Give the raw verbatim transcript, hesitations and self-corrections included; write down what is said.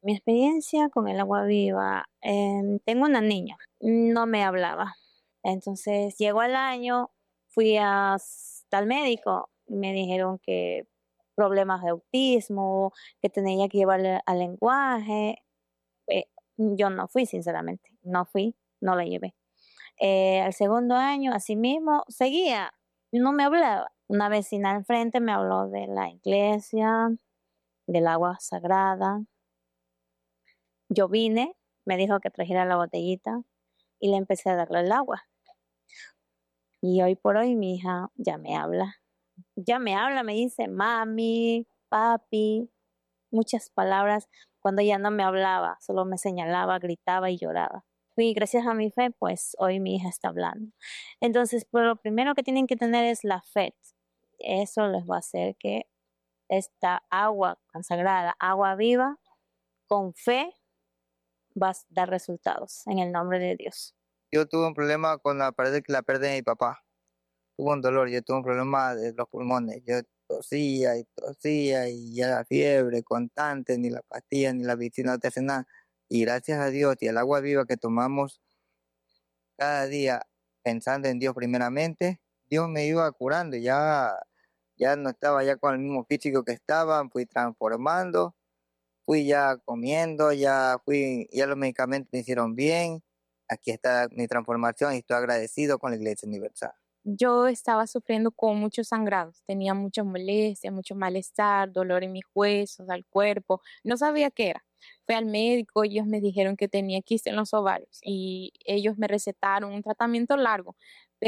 Mi experiencia con el agua viva, em, tengo una niña, no me hablaba. Entonces llegó el año, fui hasta el médico, me dijeron que problemas de autismo, que tenía que llevarle al lenguaje. Eh, yo no fui, sinceramente, no fui, no la llevé. Eh, al segundo año, asimismo, seguía, no me hablaba. Una vecina al frente me habló de la iglesia, del agua sagrada. Yo vine, me dijo que trajera la botellita y le empecé a darle el agua. Y hoy por hoy mi hija ya me habla. Ya me habla, me dice mami, papi, muchas palabras. Cuando ella no me hablaba, solo me señalaba, gritaba y lloraba. Y gracias a mi fe, pues hoy mi hija está hablando. Entonces, pues lo primero que tienen que tener es la fe. Eso les va a hacer que esta agua consagrada, agua viva, con fe, va a dar resultados en el nombre de Dios. Yo tuve un problema con la pérdida, la pérdida de mi papá. Tuve un dolor, yo tuve un problema de los pulmones. Yo tosía y tosía y ya la fiebre constante, ni la pastilla ni la medicina no te hace nada. Y gracias a Dios y al agua viva que tomamos cada día pensando en Dios primeramente, Dios me iba curando. Y ya, ya no estaba ya con el mismo físico que estaba, fui transformando, fui ya comiendo, ya fui, ya los medicamentos me hicieron bien. Aquí está mi transformación y estoy agradecido con la Iglesia Universal. Yo estaba sufriendo con muchos sangrados, tenía mucha molestia, mucho malestar, dolor en mis huesos, al cuerpo, no sabía qué era. Fui al médico, ellos me dijeron que tenía quiste en los ovarios y ellos me recetaron un tratamiento largo.